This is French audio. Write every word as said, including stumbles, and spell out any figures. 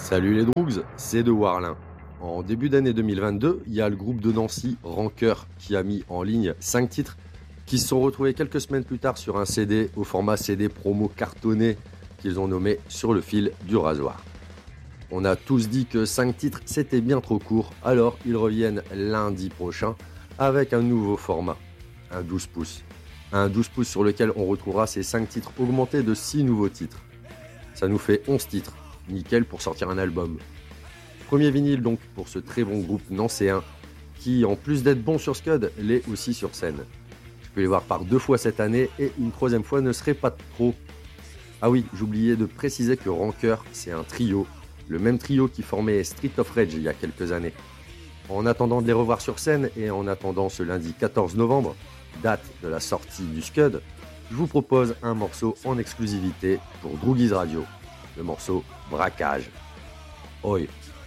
Salut les Droogs, c'est de Warlin. En début d'année deux mille vingt-deux, il y a le groupe de Nancy Rancœur qui a mis en ligne cinq titres qui se sont retrouvés quelques semaines plus tard sur un C D au format C D promo cartonné qu'ils ont nommé Sur le fil du rasoir. On a tous dit que cinq titres c'était bien trop court, alors ils reviennent lundi prochain avec un nouveau format, un douze pouces. Un douze pouces sur lequel on retrouvera ces cinq titres augmentés de six nouveaux titres. Ça nous fait onze titres, nickel pour sortir un album. Premier vinyle donc pour ce très bon groupe nancéen qui, en plus d'être bon sur Scud, l'est aussi sur scène. Je peux les voir par deux fois cette année et une troisième fois ne serait pas trop. Ah oui, j'oubliais de préciser que Rancœur, c'est un trio, le même trio qui formait Street of Rage il y a quelques années. En attendant de les revoir sur scène et en attendant ce lundi quatorze novembre, date de la sortie du Scud, je vous propose un morceau en exclusivité pour Droogies Radio, le morceau Braquage. Oi.